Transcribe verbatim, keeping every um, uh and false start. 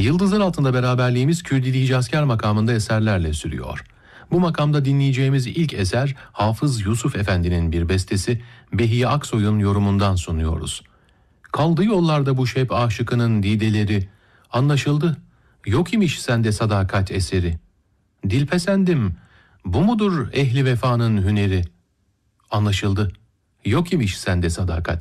Yıldızlar altında beraberliğimiz Kürdili Hicazkar makamında eserlerle sürüyor. Bu makamda dinleyeceğimiz ilk eser Hafız Yusuf Efendi'nin bir bestesi Behiye Aksoy'un yorumundan sunuyoruz. Kaldı yollarda bu şep aşıkının dideleri, anlaşıldı, yok imiş sende sadakat eseri. Dilpesendim, bu mudur ehli vefanın hüneri? Anlaşıldı, yok imiş sende sadakat